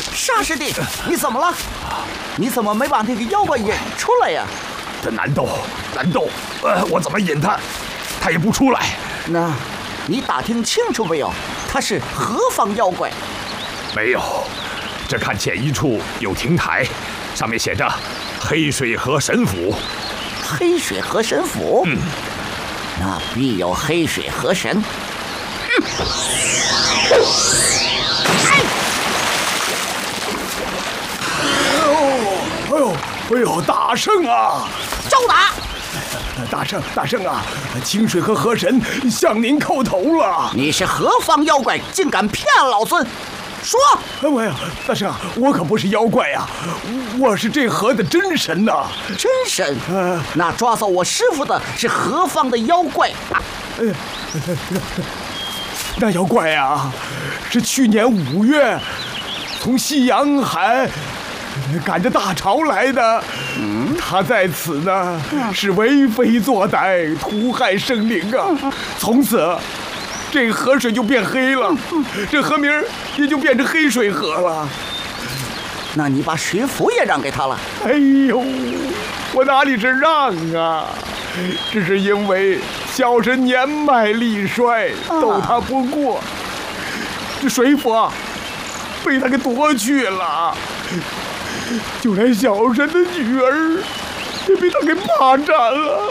沙师弟，你怎么了？你怎么没把那个妖怪引出来呀？ 这难道，我怎么引他，他也不出来？ 那，你打听清楚没有？他是何方妖怪？ 没有，只看前一处有亭台，上面写着“黑水河神府”。 黑水河神府？那必有黑水河神。 哎呦，大圣啊！ 招打！ 大圣啊！清水河河神向您叩头了。 你是何方妖怪，竟敢骗老孙？说！ 哎呀，大圣，我可不是妖怪呀，我是这河的真神呐！ 真神？那抓走我师傅的是何方的妖怪？ 那妖怪啊，是去年5月从西洋海赶着大潮来的。他在此呢，是为非作歹，屠害生灵啊！从此，这河水就变黑了，这河名也就变成黑水河了。 那你把水符也让给他了？ 哎呦，我哪里是让啊？只是因为小神年迈力衰，斗他不过，这水符被他给夺去了。就连小神的女儿也被他给霸占了。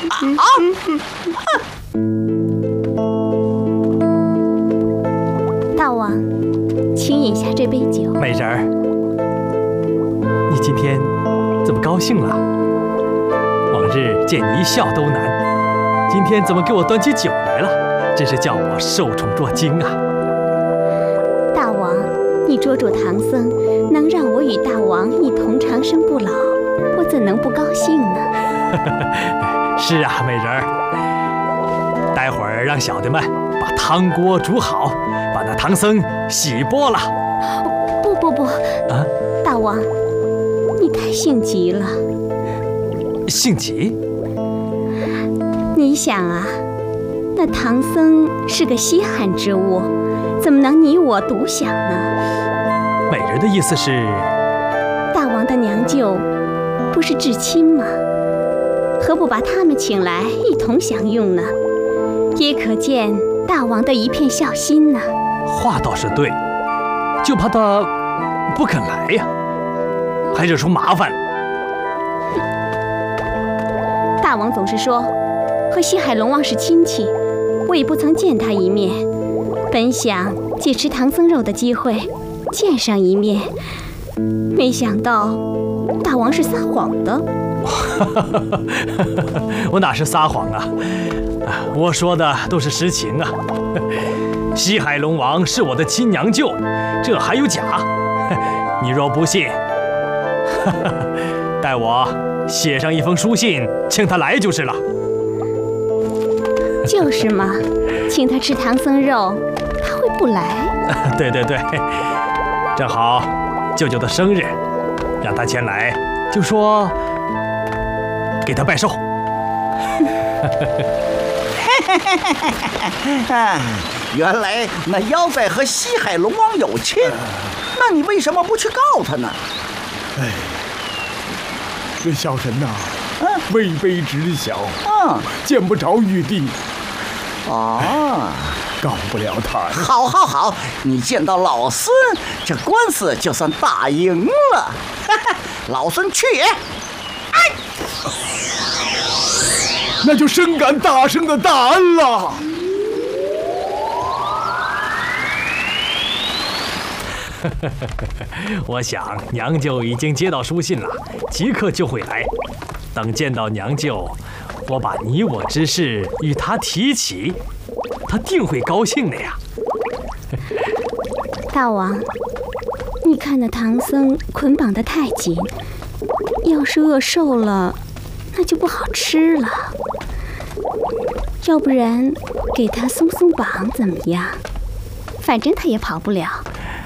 大王，请饮下这杯酒。 美人儿，你今天怎么高兴了？往日见你一笑都难，今天怎么给我端起酒来了？真是叫我受宠若惊啊！ 大王，你捉住唐僧，能让我与大王一同长生不老，我怎能不高兴呢？ 是啊，美人儿，待会儿让小的们把汤锅煮好，把那唐僧洗剥了。 不啊！大王，你太性急了。 性急？ 你想啊，那唐僧是个稀罕之物，怎么能你我独享呢？ 美人的意思是， 大王的娘舅不是至亲吗？何不把他们请来一同享用呢？也可见大王的一片孝心呢。 话倒是对，就怕他不肯来呀，还惹出麻烦。 大王总是说和西海龙王是亲戚，我也不曾见他一面，本想借吃唐僧肉的机会见上一面，没想到大王是撒谎的。 我哪是撒谎啊，我说的都是实情啊。西海龙王是我的亲娘舅，这还有假？你若不信，待我写上一封书信，请他来就是了。 就是嘛，请他吃唐僧肉，他会不来？ 对，正好舅舅的生日，让他前来，就说给他拜寿。 原来那妖怪和西海龙王有亲，那你为什么不去告他呢？ 哎，这小神呐，位卑职小，见不着玉帝，告不了他。 好，你见到老孙，这官司就算打赢了。老孙去也。 那就深感大圣的大恩了。 我想娘舅已经接到书信了，即刻就会来。等见到娘舅，我把你我之事与他提起，他定会高兴的呀。 大王，你看那唐僧捆绑得太紧，要是饿瘦了，那就不好吃了。要不然给他松松绑怎么样？反正他也跑不了。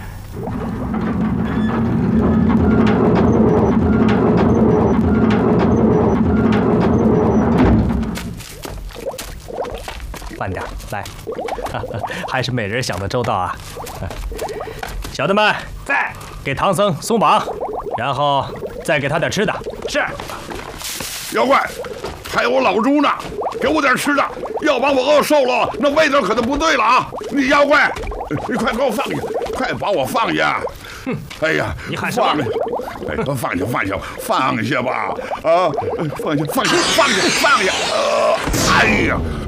慢点，来，还是美人想的周到啊！小的们，在。 给唐僧松绑，然后再给他点吃的。是。 妖怪，还有我老猪呢，给我点吃的，要把我饿瘦了，那味道可就不对了啊！你妖怪，你快给我放下，快把我放下！ 哼， 哎呀， 你喊什么？ 哎，放下吧！啊，放下！哎呀！